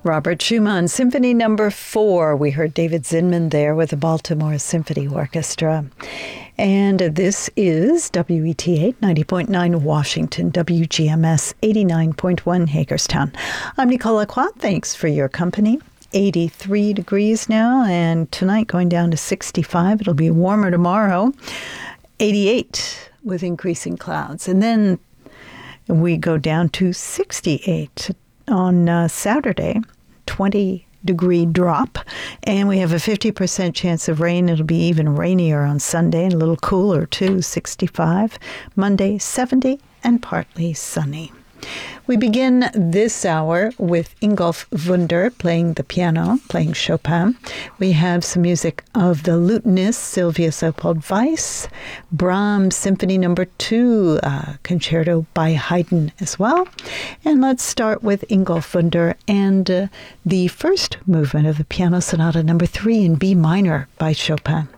Robert Schumann, Symphony Number 4. We heard David Zinman there with the Baltimore Symphony Orchestra. And this is WETA 90.9 Washington, WGMS 89.1 Hagerstown. I'm Nicole Lacroix. Thanks for your company. 83 degrees now, and tonight going down to 65. It'll be warmer tomorrow. 88 with increasing clouds. And then we go down to 68 on Saturday, 20-degree drop. And we have a 50% chance of rain. It'll be even rainier on Sunday and a little cooler too, 65. Monday, 70 and partly sunny. We begin this hour with Ingolf Wunder playing the piano, playing Chopin. We have some music of the lutenist Sylvia Sopwald-Weiss, Brahms Symphony Number 2, concerto by Haydn as well. And let's start with Ingolf Wunder and the first movement of the Piano Sonata Number 3 in B minor by Chopin.